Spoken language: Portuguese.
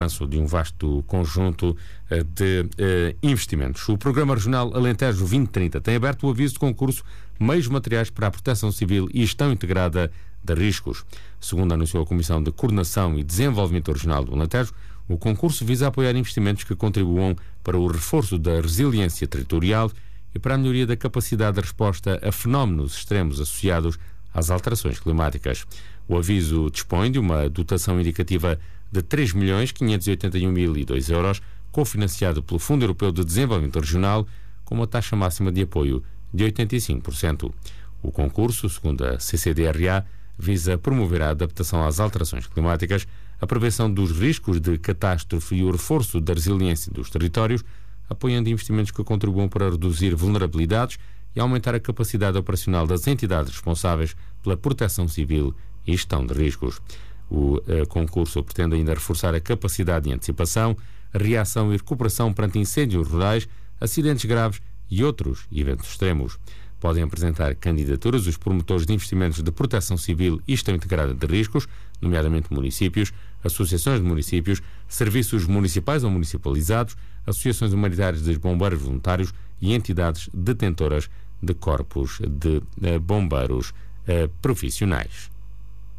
de um vasto conjunto de investimentos. O Programa Regional Alentejo 2030 tem aberto o aviso de concurso Meios Materiais para a Proteção Civil e Gestão Integrada de Riscos. Segundo anunciou a Comissão de Coordenação e Desenvolvimento Regional do Alentejo, o concurso visa apoiar investimentos que contribuam para o reforço da resiliência territorial e para a melhoria da capacidade de resposta a fenómenos extremos associados às alterações climáticas. O aviso dispõe de uma dotação indicativa de 3.581.002 euros, cofinanciado pelo Fundo Europeu de Desenvolvimento Regional, com uma taxa máxima de apoio de 85%. O concurso, segundo a CCDRA, visa promover a adaptação às alterações climáticas, a prevenção dos riscos de catástrofe e o reforço da resiliência dos territórios, apoiando investimentos que contribuam para reduzir vulnerabilidades e aumentar a capacidade operacional das entidades responsáveis pela proteção civil e gestão de riscos. O concurso pretende ainda reforçar a capacidade de antecipação, reação e recuperação perante incêndios rurais, acidentes graves e outros eventos extremos. Podem apresentar candidaturas os promotores de investimentos de proteção civil e gestão integrada de riscos, nomeadamente municípios, associações de municípios, serviços municipais ou municipalizados, associações humanitárias de bombeiros voluntários e entidades detentoras de corpos de bombeiros profissionais.